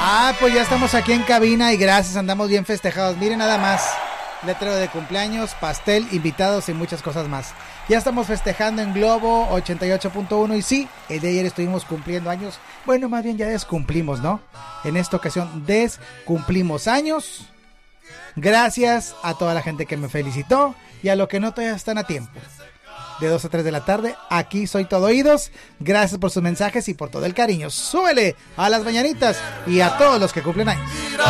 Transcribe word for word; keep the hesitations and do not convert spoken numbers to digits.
Ah, pues ya estamos aquí en cabina y gracias, andamos bien festejados. Miren nada más, letrero de cumpleaños, pastel, invitados y muchas cosas más. Ya estamos festejando en Globo ochenta y ocho punto uno y sí, el de ayer estuvimos cumpliendo años. Bueno, más bien ya descumplimos, ¿no? En esta ocasión descumplimos años. Gracias a toda la gente que me felicitó y a los que no todavía están a tiempo. De dos a tres de la tarde, aquí soy todo oídos. Gracias por sus mensajes y por todo el cariño. Súbele a las mañanitas y a todos los que cumplen años.